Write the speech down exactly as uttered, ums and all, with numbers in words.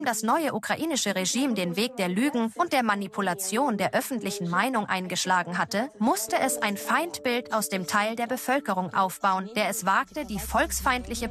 das neue ukrainische Regime den Weg der Lügen und der Manipulation der öffentlichen Meinung eingeschlagen hatte, musste es ein Feindbild aus dem Teil der Bevölkerung aufbauen, der es wagte, die volksfeindliche